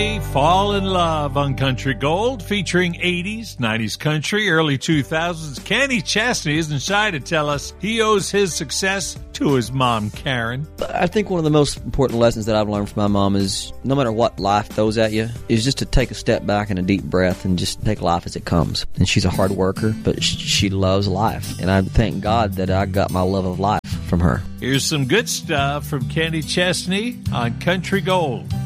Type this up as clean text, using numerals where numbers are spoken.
Chesney, Fall in Love on Country Gold, featuring 80s, 90s country, early 2000s. Kenny Chesney isn't shy to tell us he owes his success to his mom, Karen. I think one of the most important lessons that I've learned from my mom is no matter what life throws at you, is just to take a step back and a deep breath and just take life as it comes. And she's a hard worker, but she loves life. And I thank God that I got my love of life from her. Here's some good stuff from Kenny Chesney on Country Gold.